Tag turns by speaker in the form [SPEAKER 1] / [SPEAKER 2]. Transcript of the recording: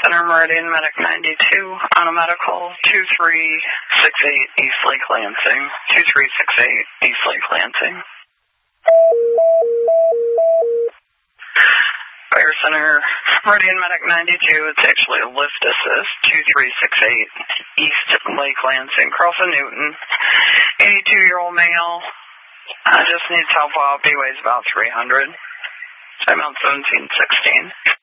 [SPEAKER 1] Center, Meridian Medic 92, on a medical 2368 East Lake Lansing. 2368 East Lake Lansing. Fire Center, Meridian Medic 92, it's actually a lift assist, 2368 East Lake Lansing, Carlson Newton, 82-year-old male, just needs help out, he weighs about 300, time out 1716.